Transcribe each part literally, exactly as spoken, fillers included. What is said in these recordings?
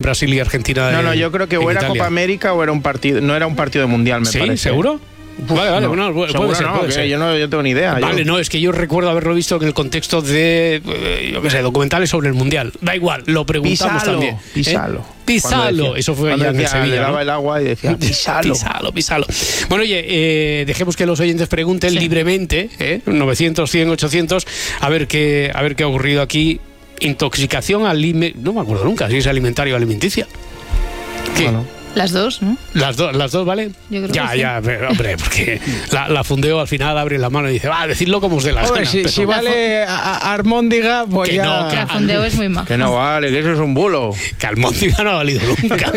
Brasil y Argentina. No, en, no, yo creo que o era Italia. Copa América o era un partido, no era un partido de mundial, me ¿Sí? parece. ¿Seguro? Uf, vale, vale, no, bueno, puede seguro ser, no, puede ser. Yo no yo tengo ni idea. Vale, yo... no, es que yo recuerdo haberlo visto en el contexto de, eh, yo qué sé, documentales sobre el Mundial. Da igual, lo preguntamos Pisalo, también. Pisalo. ¿Eh? Pisalo, Decía, eso fue allá en decía, Sevilla, le daba ¿no? el agua y decía pisalo. Pisalo, pisalo. Bueno, oye, eh, dejemos que los oyentes pregunten sí. libremente, ¿eh? novecientos, cien, ochocientos, a ver qué, a ver qué ha ocurrido aquí. Intoxicación alimentaria, no me acuerdo nunca si es alimentaria o alimenticia. ¿Qué? Bueno. Las dos, ¿no? Las dos, las dos, ¿vale? Yo creo ya, que sí. ya, pero, hombre, porque la, la Fundeo al final abre la mano y dice, va, decidlo como os dé la gana. Si, pero... si vale a, a Armóndiga, pues que ya... No, que la Fundeo es muy maja. Que no vale, que eso es un bulo. Que Almóndiga no ha valido nunca.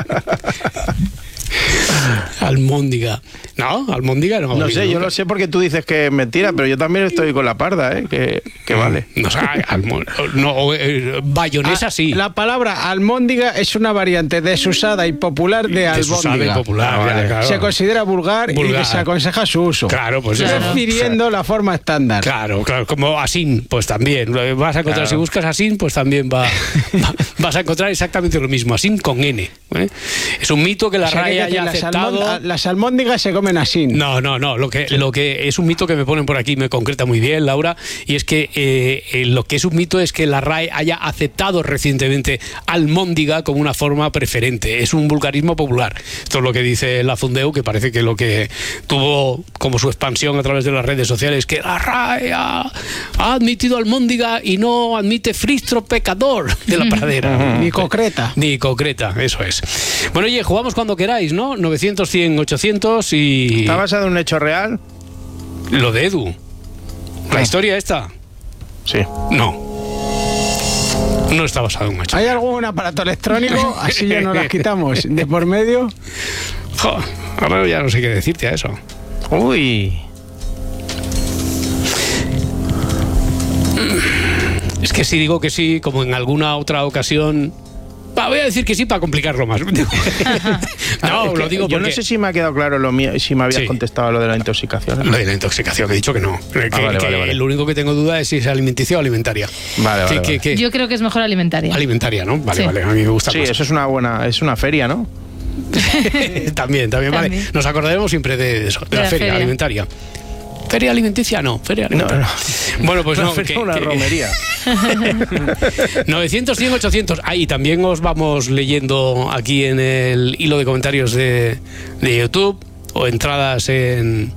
Almóndiga. No, Almóndiga no ha No valido sé, nunca. yo lo sé porque tú dices que es mentira, pero yo también estoy con la parda, ¿eh? Que, que vale. No, o sea, almó... no, eh, bayonesa sí. La palabra almóndiga es una variante desusada y popular de Desusada y albóndiga. popular, Ah, vale. claro. Se considera vulgar, Vulgar. y se aconseja su uso. Claro, pues eso. Refiriendo la forma estándar. Claro, claro, como Asin, pues también. Vas a encontrar, Claro. si buscas Asin, pues también va, va- vas a encontrar exactamente lo mismo. Asin con N. ¿eh? Es un mito que la O sea, que RAE hay que haya decir, las, aceptado. almond- las almóndigas se comen así. No, no, no. Lo que, lo que es un mito que me ponen por aquí me concreta muy bien, Laura, y es que eh, eh, lo que es un mito es que la RAE haya aceptado recientemente almóndiga como una forma preferente. Es un vulgarismo popular. Esto es lo que dice la Fundeu, que parece que lo que tuvo como su expansión a través de las redes sociales, que la RAE ha, ha admitido almóndiga y no admite fristro pecador de la pradera. Ni concreta. Ni concreta, eso es. Bueno, oye, jugamos cuando queráis, ¿no? novecientos, cien, ochocientos y... ¿Está basado en un hecho real? Lo de Edu. ¿La Ah. historia esta? Sí. No. No está basado en un hecho. ¿Hay algún aparato electrónico? Así ya no las quitamos. De por medio. Jo, ahora ya no sé qué decirte a eso. Uy. Es que si digo que sí, como en alguna otra ocasión... Va, voy a decir que sí para complicarlo más. No, Es que lo digo yo porque... no sé si me ha quedado claro lo mío, si me habías Sí. contestado lo de la intoxicación. Lo de la intoxicación, he dicho que no. Que, Ah, vale, que vale, vale. Lo único que tengo duda es si es alimenticia o alimentaria. Vale, vale, Que- vale. que- que- Yo creo que es mejor alimentaria. Alimentaria, ¿no? Vale, Sí. vale, a mí me gusta Sí, más. eso es una buena, es una feria, ¿no? también, también, vale. También. Nos acordaremos siempre de eso, de, De la, la feria, feria. alimentaria. ¿Feria alimenticia? No, feria No, alimentaria. no. Bueno, pues Una no. feria, que- una que- romería. novecientos, cien, ochocientos. Ahí también os vamos leyendo aquí en el hilo de comentarios de, de YouTube o entradas en,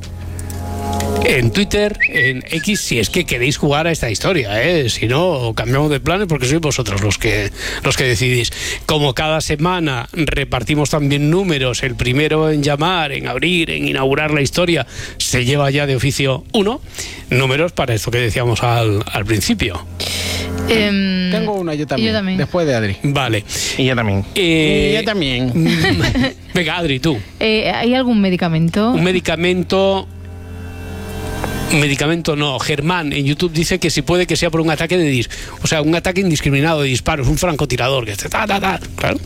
en Twitter, en X, si es que queréis jugar a esta historia, ¿eh? Si no, cambiamos de planes porque sois vosotros los que, los que decidís. Como cada semana repartimos también números, el primero en llamar, en abrir, en inaugurar la historia, se lleva ya de oficio uno. Números para esto que decíamos al, al principio. Em, Tengo una yo también. Yo también. Después de Adri. Vale. Y yo también. Eh, Y yo también. Venga, Adri, tú. Eh, ¿Hay algún medicamento? Un medicamento... Un medicamento no. Germán en YouTube dice que si puede que sea por un ataque de dis... O sea, un ataque indiscriminado de disparos, un francotirador que esté ta, ta, ta. Claro.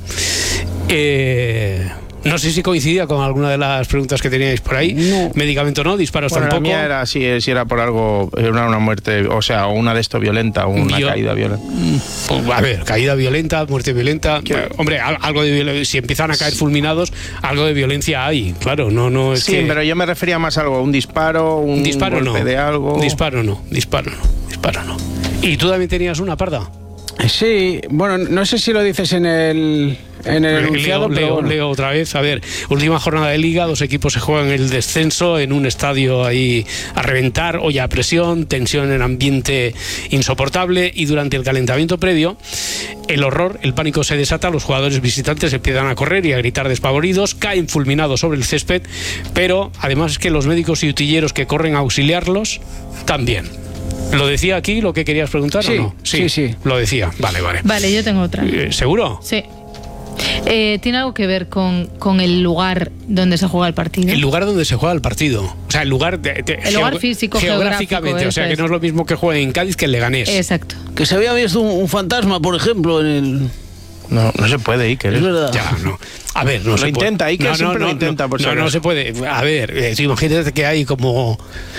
Eh... No sé si coincidía con alguna de las preguntas que teníais por ahí. No. Medicamento no, disparos Bueno, la tampoco. mía era si, si era por algo, era una muerte, o sea, o una de esto violenta, o una Yo- caída violenta. Pues, a ver, caída violenta, muerte violenta. ¿Qué? Bueno, hombre, al- algo de violencia. Si empiezan a caer fulminados, algo de violencia hay. Claro, no, no es Sí, que... pero yo me refería más a algo, un disparo, un Disparo golpe no. de algo. Disparo no, disparo no, disparo no. ¿Y tú también tenías una parda? Sí, bueno, no sé si lo dices en el, en el enunciado, Leo, pero leo, bueno. leo otra vez. A ver, última jornada de liga, dos equipos se juegan el descenso en un estadio ahí a reventar, olla a presión, tensión en ambiente insoportable y durante el calentamiento previo, el horror, el pánico se desata, los jugadores visitantes empiezan a correr y a gritar despavoridos, caen fulminados sobre el césped, pero además es que los médicos y utilleros que corren a auxiliarlos también. ¿Lo decía aquí lo que querías preguntar Sí, o no? sí, sí. Lo decía, vale, vale. Vale, yo tengo otra. Eh, ¿Seguro? Sí. Eh, ¿Tiene algo que ver con, con el lugar donde se juega el partido? El lugar donde se juega el partido. O sea, el lugar... De, de- El lugar físico, geográficamente. geográfico, O sea, eso que es. no es lo mismo que juegue en Cádiz que en Leganés. Exacto. Que se había visto un, un fantasma, por ejemplo, en el... No, no se puede, Iker. Es verdad. Ya, no. A ver, no Lo se puede. intenta, Iker no, siempre no, lo intenta, no, por si no, no acaso. se puede. A ver, eh, si imagínate que hay como...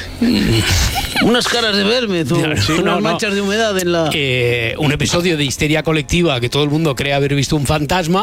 Unas caras de Vermes o No, unas no, no. manchas de humedad en la... eh, un episodio de histeria colectiva que todo el mundo cree haber visto un fantasma